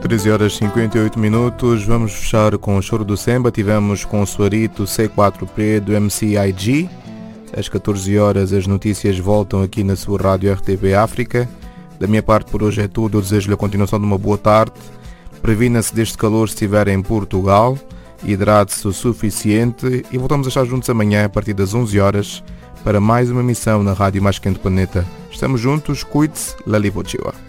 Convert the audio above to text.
13 horas e 58 minutos. Vamos fechar com o Choro do Semba. Tivemos com o Suarito C4P do MCIG. Às 14 horas as notícias voltam aqui na sua rádio RTP África. Da minha parte por hoje é tudo. Eu desejo-lhe a continuação de uma boa tarde. Previna-se deste calor se estiver em Portugal. Hidrate-se o suficiente e voltamos a estar juntos amanhã a partir das 11 horas para mais uma emissão na Rádio Mais Quente do Planeta. Estamos juntos, cuide-se, Lali Bochiwa.